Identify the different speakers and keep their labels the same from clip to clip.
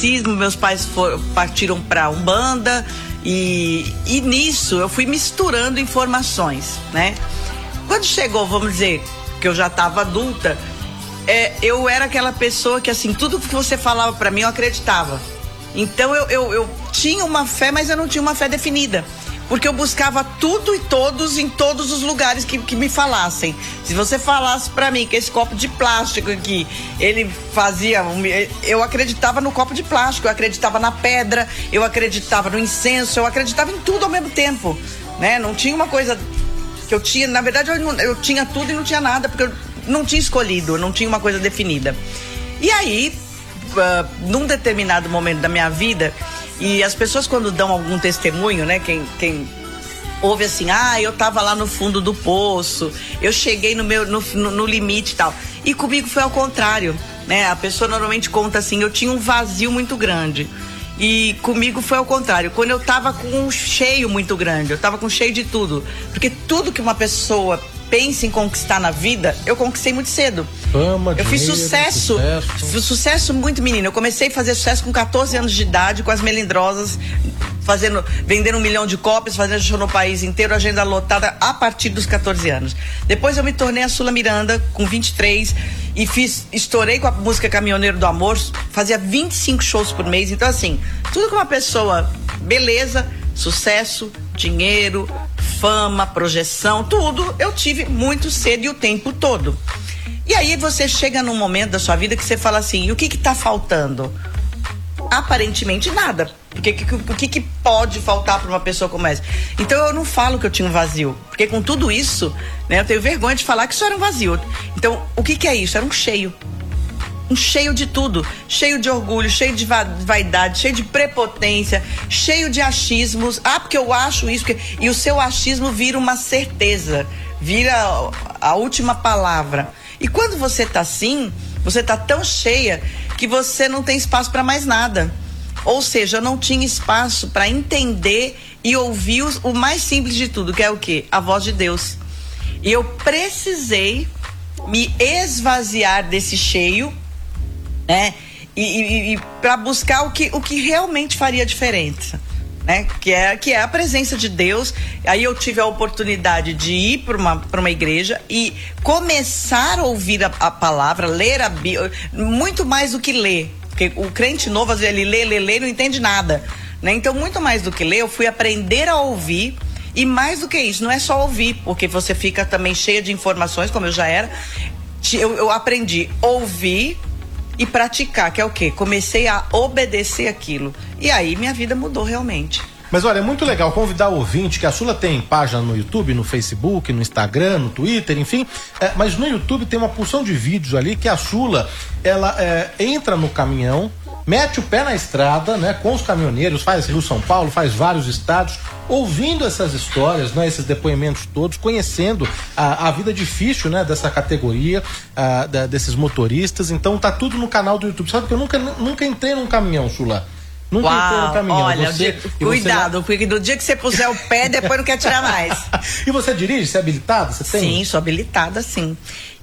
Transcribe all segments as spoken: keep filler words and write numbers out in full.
Speaker 1: catolicismo, meus pais for, partiram para Umbanda e, e nisso eu fui misturando informações, né? Quando chegou, vamos dizer, que eu já estava adulta, é, eu era aquela pessoa que assim, tudo que você falava para mim eu acreditava. Então eu, eu, eu tinha uma fé, mas eu não tinha uma fé definida. Porque eu buscava tudo e todos em todos os lugares que, que me falassem. Se você falasse pra mim que esse copo de plástico aqui, ele fazia... Eu acreditava no copo de plástico, eu acreditava na pedra, eu acreditava no incenso, eu acreditava em tudo ao mesmo tempo, né? Não tinha uma coisa que eu tinha... Na verdade, eu, não, eu tinha tudo e não tinha nada, porque eu não tinha escolhido, eu não tinha uma coisa definida. E aí, uh, num determinado momento da minha vida... E as pessoas quando dão algum testemunho, né, quem, quem ouve assim, ah, eu tava lá no fundo do poço, eu cheguei no meu no, no, no limite e tal. E comigo foi ao contrário, né? A pessoa normalmente conta assim, eu tinha um vazio muito grande. E comigo foi ao contrário, quando eu tava com um cheio muito grande, eu tava com cheio de tudo. Porque tudo que uma pessoa pensa em conquistar na vida, eu conquistei muito cedo.
Speaker 2: Fama,
Speaker 1: eu
Speaker 2: dinheiro,
Speaker 1: fiz sucesso,
Speaker 2: sucesso.
Speaker 1: Sucesso muito menino. Eu comecei a fazer sucesso com catorze anos de idade, com as Melindrosas, fazendo, vendendo um milhão de cópias, fazendo show no país inteiro, agenda lotada a partir dos catorze anos. Depois eu me tornei a Sula Miranda com vinte e três e fiz, estourei com a música Caminhoneiro do Amor, fazia vinte e cinco shows por mês. Então assim, tudo que uma pessoa, beleza, sucesso, dinheiro, fama, projeção, tudo eu tive muito cedo e o tempo todo. E aí você chega num momento da sua vida que você fala assim, e o que que tá faltando? Aparentemente nada. Porque o que que pode faltar para uma pessoa como essa? Então eu não falo que eu tinha um vazio, porque com tudo isso, né, eu tenho vergonha de falar que isso era um vazio. Então, o que que é isso? Era um cheio. Um cheio de tudo, cheio de orgulho, cheio de va- vaidade, cheio de prepotência, cheio de achismos. Ah, porque eu acho isso, porque... e o seu achismo vira uma certeza, vira a última palavra. E quando você tá assim, você tá tão cheia que você não tem espaço para mais nada. Ou seja, eu não tinha espaço para entender e ouvir os, o mais simples de tudo, que é o quê? A voz de Deus. E eu precisei me esvaziar desse cheio, né? E, e, e para buscar o que, o que realmente faria diferença, né? Que é, que é a presença de Deus. Aí eu tive a oportunidade de ir para uma, para uma igreja e começar a ouvir a, a palavra, ler a Bíblia, muito mais do que ler, porque o crente novo, às vezes, ele lê, lê, lê, não entende nada, né? Então, muito mais do que ler, eu fui aprender a ouvir. E mais do que isso, não é só ouvir, porque você fica também cheia de informações, como eu já era. Eu, eu aprendi a ouvir e praticar, que é o quê? Comecei a obedecer aquilo. E aí minha vida mudou realmente.
Speaker 2: Mas olha, é muito legal convidar o ouvinte, que a Sula tem página no YouTube, no Facebook, no Instagram, no Twitter, enfim, é, mas no YouTube tem uma porção de vídeos ali que a Sula, ela é, entra no caminhão, mete o pé na estrada, né, com os caminhoneiros, faz Rio São Paulo, faz vários estados, ouvindo essas histórias, né, esses depoimentos todos, conhecendo a, a vida difícil, né, dessa categoria, a, da, desses motoristas. Então tá tudo no canal do YouTube. Sabe que eu nunca, nunca entrei num caminhão, Sula. Nunca
Speaker 1: Uau,
Speaker 2: entrei no caminhão.
Speaker 1: Olha,
Speaker 2: você,
Speaker 1: dia, cuidado, você... porque no dia que você puser o pé, depois não quer tirar mais.
Speaker 2: E você dirige? Você é habilitada? Você tem?
Speaker 1: Sim, sou habilitada, sim.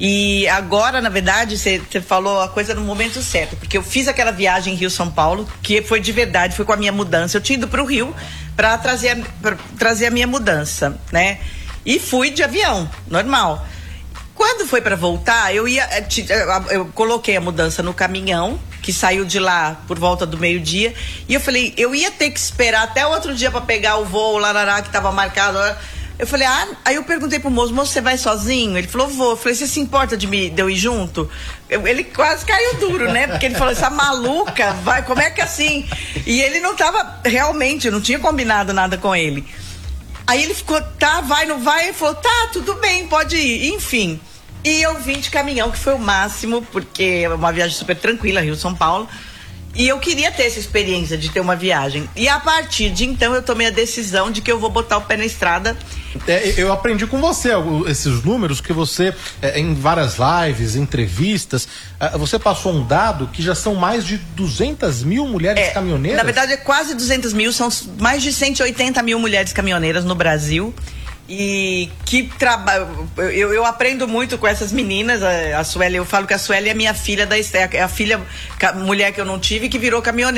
Speaker 1: E agora, na verdade, você, você falou a coisa no momento certo, porque eu fiz aquela viagem Rio-São Paulo, que foi de verdade, foi com a minha mudança. Eu tinha ido para o Rio para trazer, pra trazer a minha mudança, né? E fui de avião, normal. Quando foi para voltar, eu ia, eu coloquei a mudança no caminhão, que saiu de lá por volta do meio-dia, e eu falei, eu ia ter que esperar até o outro dia para pegar o voo larará que estava marcado. Eu falei, ah, aí eu perguntei pro moço, moço, você vai sozinho? Ele falou, vou. Eu falei, você se importa de, me, de eu ir junto? Eu, ele quase caiu duro, né? Porque ele falou, essa maluca, vai, como é que assim? E ele não tava, realmente, eu não tinha combinado nada com ele. Aí ele ficou, tá, vai, não vai? Ele falou, tá, tudo bem, pode ir. Enfim. E eu vim de caminhão, que foi o máximo, porque é uma viagem super tranquila, Rio-São Paulo. E eu queria ter essa experiência de ter uma viagem. E a partir de então eu tomei a decisão de que eu vou botar o pé na estrada.
Speaker 2: É, eu aprendi com você esses números que você, é, em várias lives, entrevistas, é, você passou um dado que já são mais de duzentas mil mulheres
Speaker 1: é,
Speaker 2: caminhoneiras.
Speaker 1: Na verdade é quase duzentas mil, são mais de cento e oitenta mil mulheres caminhoneiras no Brasil. E que trabalho. Eu, eu aprendo muito com essas meninas. A, a Sueli, eu falo que a Sueli é minha filha, da, é a filha, a mulher que eu não tive, que virou caminhoneira.